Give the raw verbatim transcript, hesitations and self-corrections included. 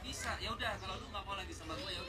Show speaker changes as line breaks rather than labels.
bisa, ya udah kalau lu nggak mau lagi sama gue ya